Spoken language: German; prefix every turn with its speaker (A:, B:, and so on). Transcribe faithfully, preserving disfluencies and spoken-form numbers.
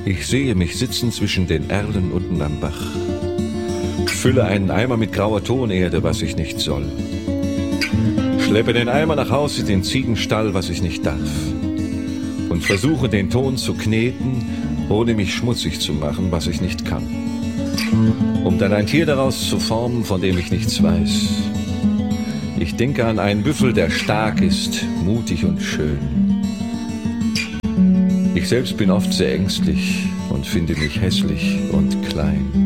A: Ich sehe mich sitzen zwischen den Erlen unten am Bach. Fülle einen Eimer mit grauer Tonerde, was ich nicht soll. Schleppe den Eimer nach Hause in den Ziegenstall, was ich nicht darf. Und versuche den Ton zu kneten, ohne mich schmutzig zu machen, was ich nicht kann. Um dann ein Tier daraus zu formen, von dem ich nichts weiß. Ich denke an einen Büffel, der stark ist, mutig und schön. Ich selbst bin oft sehr ängstlich und finde mich hässlich und klein.